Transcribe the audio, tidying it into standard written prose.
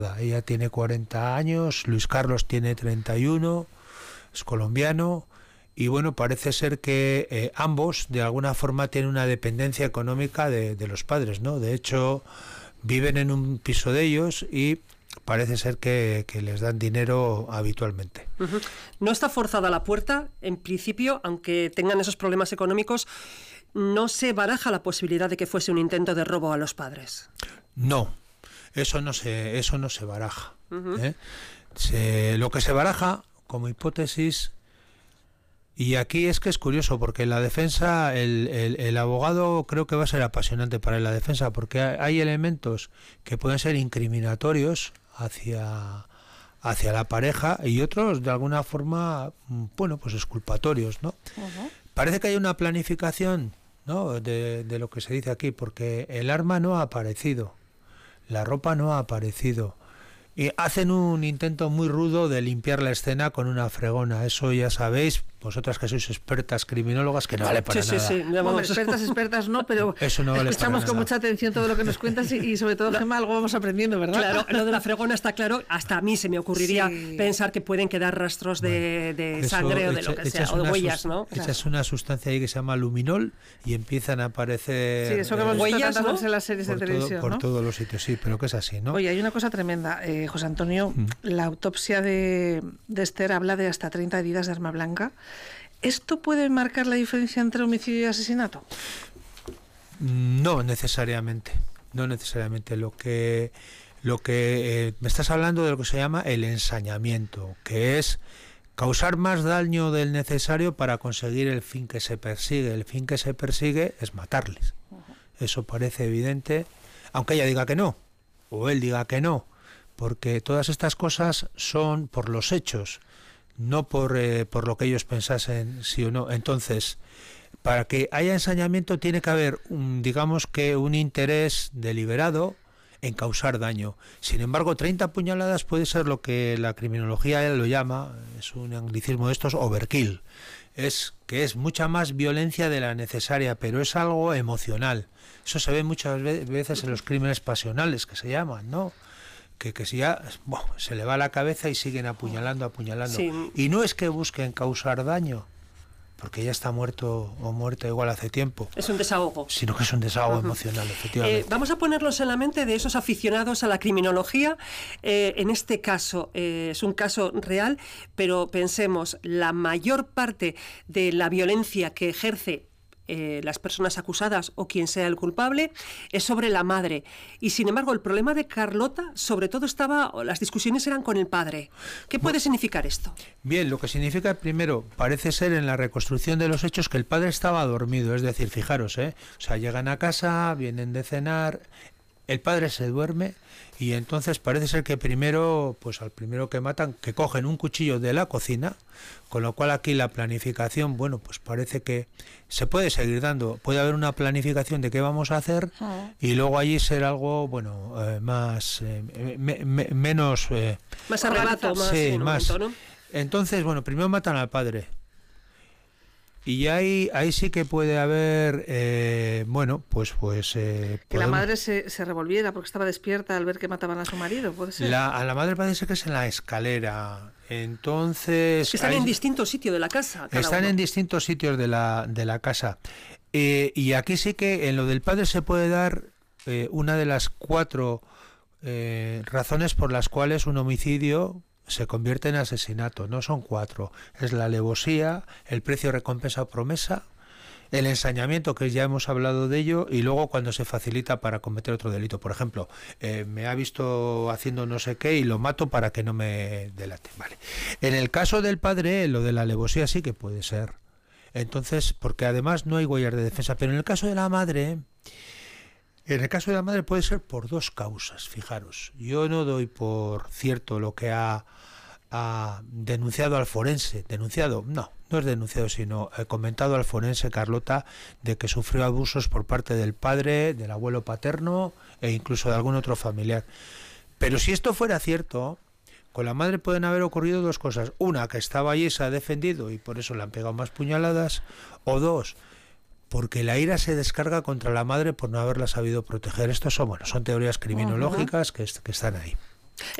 Ella tiene 40 años, Luis Carlos tiene 31, es colombiano. Y bueno, parece ser que ambos de alguna forma tienen una dependencia económica de los padres, ¿no? De hecho, viven en un piso de ellos y parece ser que les dan dinero habitualmente. Uh-huh. No está forzada la puerta, en principio, aunque tengan esos problemas económicos, no se baraja la posibilidad de que fuese un intento de robo a los padres. No, eso no se baraja. Uh-huh. Lo que se baraja como hipótesis. Y aquí es que es curioso, porque la defensa, el abogado creo que va a ser apasionante para la defensa, porque hay elementos que pueden ser incriminatorios hacia la pareja y otros de alguna forma, bueno, pues exculpatorios, ¿no? Uh-huh. Parece que hay una planificación, ¿no?, de lo que se dice aquí, porque el arma no ha aparecido, la ropa no ha aparecido. Y hacen un intento muy rudo de limpiar la escena con una fregona. Eso ya sabéis, vosotras que sois expertas criminólogas, que no vale para nada. Sí. Bueno, expertas no, pero eso no vale escuchamos con mucha atención todo lo que nos cuentas y sobre todo, Gemma, algo vamos aprendiendo, ¿verdad? Claro, lo de la fregona está claro. Hasta a mí se me ocurriría pensar que pueden quedar rastros de sangre o de lo que sea, o de huellas, ¿no? Echas una sustancia ahí que se llama luminol y empiezan a aparecer eso que hemos huellas, ¿no?, en las series de televisión, por todos los sitios, sí, pero que es así, ¿no? Oye, hay una cosa tremenda, José Antonio, la autopsia de Esther habla de hasta 30 heridas de arma blanca. ¿Esto puede marcar la diferencia entre homicidio y asesinato? No necesariamente. Lo que me estás hablando de lo que se llama el ensañamiento, que es causar más daño del necesario para conseguir el fin que se persigue. El fin que se persigue es matarles. Eso parece evidente, aunque ella diga que no, o él diga que no, porque todas estas cosas son por los hechos, no por lo que ellos pensasen sí o no. Entonces, para que haya ensañamiento tiene que haber digamos que un interés deliberado en causar daño. Sin embargo, 30 puñaladas puede ser lo que la criminología lo llama, es un anglicismo de estos, overkill. Es que es mucha más violencia de la necesaria, pero es algo emocional. Eso se ve muchas veces en los crímenes pasionales, que se llaman, ¿no? Que si ya se le va la cabeza y siguen apuñalando. Sí. Y no es que busquen causar daño, porque ya está muerto o muerta igual hace tiempo. Es un desahogo. Sino que es un desahogo emocional, efectivamente. Vamos a ponerlos en la mente de esos aficionados a la criminología. En este caso es un caso real, pero pensemos, la mayor parte de la violencia que ejerce las personas acusadas o quien sea el culpable es sobre la madre, y sin embargo el problema de Carlota sobre todo las discusiones eran con el padre. ¿Qué puede significar esto? Bien, lo que significa, primero, parece ser en la reconstrucción de los hechos que el padre estaba dormido, es decir, fijaros, o sea, llegan a casa, vienen de cenar, el padre se duerme y entonces parece ser que primero, pues al primero que matan, que cogen un cuchillo de la cocina, con lo cual aquí la planificación, bueno, pues parece que se puede seguir dando, puede haber una planificación de qué vamos a hacer y luego allí ser algo, bueno, menos... más arrebato, más. Momento, ¿no? Entonces, bueno, primero matan al padre. Y ahí sí que puede haber, que la madre se revolviera porque estaba despierta al ver que mataban a su marido, ¿puede ser? A la madre parece que es en la escalera. Entonces... Están en distintos sitios de la casa. Están en distintos sitios de la casa. Y aquí sí que en lo del padre se puede dar una de las 4 razones por las cuales un homicidio se convierte en asesinato. No son 4. Es la alevosía, el precio, recompensa o promesa, el ensañamiento, que ya hemos hablado de ello, y luego cuando se facilita para cometer otro delito. Por ejemplo, me ha visto haciendo no sé qué y lo mato para que no me delate. Vale. En el caso del padre, lo de la alevosía sí que puede ser. Entonces, porque además no hay huellas de defensa. Pero en el caso de la madre... puede ser por 2 causas, fijaros. Yo no doy por cierto lo que ha denunciado al forense. No es denunciado, sino comentado al forense Carlota, de que sufrió abusos por parte del padre, del abuelo paterno e incluso de algún otro familiar. Pero si esto fuera cierto, con la madre pueden haber ocurrido 2 cosas. Una, que estaba allí, se ha defendido y por eso le han pegado más puñaladas. O 2, porque la ira se descarga contra la madre por no haberla sabido proteger. Estos son teorías criminológicas que están ahí.